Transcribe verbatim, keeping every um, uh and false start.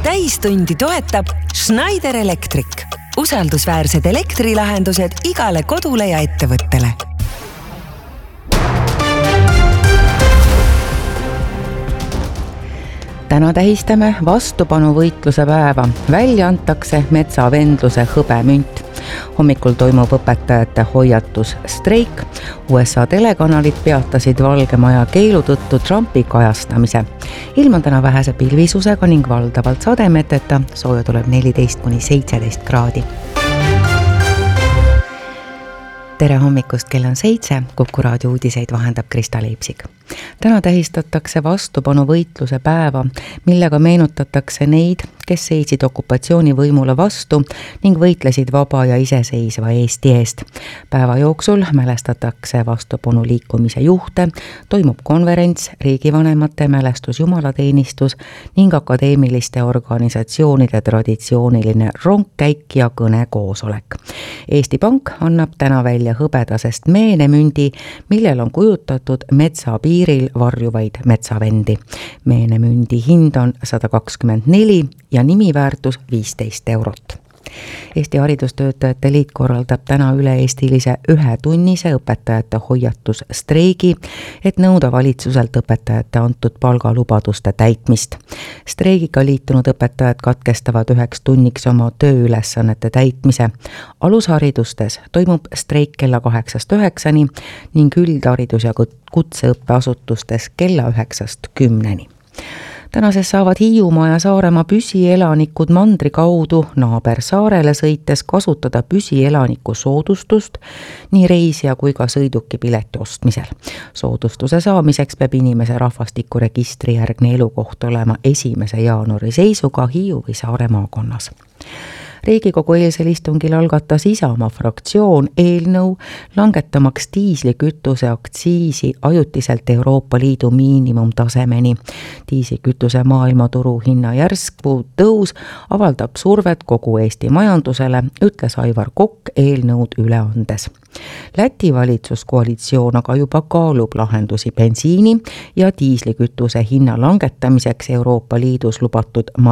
täistundi toetab Schneider Electric. Usaldusväärsed elektrilahendused igale kodule ja ettevõttele. Täna tähistame vastupanuvõitluse päeva. Välja antakse metsavendluse hõbemünt. Hommikul toimub õpetajate hoiatus streik. U S A telekanalid peatasid Valge Maja keelu tõttu Trumpi kajastamise. Ilm on täna vähese pilvisusega ning valdavalt sademeteta. Sooja tuleb neliteist kuni seitseteist kraadi. Tere hommikust, kell on seitse, Kuku raadio uudiseid vahendab Krista Leipsig. Täna tähistatakse vastupanuvõitluse päeva, millega meenutatakse neid, kes seisid okupatsioonivõimule vastu ning võitlesid vaba ja iseseisva Eesti eest. Päeva jooksul mälestatakse vastupanu liikumise juhte, toimub konverents, riigivanemate mälestus, jumalateenistus ning akadeemiliste organisatsioonide traditsiooniline rongkäik ja kõnekoosolek. Eesti Pank annab täna välja hõbedasest meenemündi, millel on kujutatud metsapiiril varjuvaid metsavendi. Meenemündi hind on sada kakskümmend neli ja nimiväärtus viisteist eurot. Eesti Haridustöötajate Liit korraldab täna üle-eestilise ühetunnise õpetajate hoiatusstreigi, et nõuda valitsuselt õpetajate antud palgalubaduste täitmist. Streigiga liitunud õpetajad katkestavad üheks tunniks oma tööülesannete täitmise. Alusharidustes toimub streik kella kaheksast üheksani ning üldharidus- ja kutseõppeasutustes kella üheksast kümneni. Tänases saavad Hiiumaa ja Saaremaa püsielanikud mandri kaudu naabersaarele sõites kasutada püsielaniku soodustust nii reisija kui ka sõiduki pileti ostmisel. Soodustuse saamiseks peab inimese rahvastikuregistri järgne elukoht olema esimese jaanuari seisuga Hiiu või Saare maakonnas. Riigikogu eelsel istungil algatas Isamaa fraktsioon eelnõu langetamaks diislikütuse aktsiisi ajutiselt Euroopa Liidu miinimumtasemeni. Diislikütuse maailmaturu hinna järsku tõus avaldab survet kogu Eesti majandusele, ütles Aivar Kokk eelnõud üle andes. Läti valitsuskoalitsioon aga juba kaalub lahendusi bensiini ja diislikütuse hinna langetamiseks Euroopa Liidus lubatud